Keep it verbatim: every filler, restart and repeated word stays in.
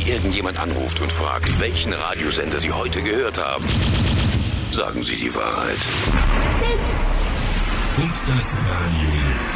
irgendjemand anruft und fragt, welchen Radiosender Sie heute gehört haben, sagen Sie die Wahrheit. Und das Radio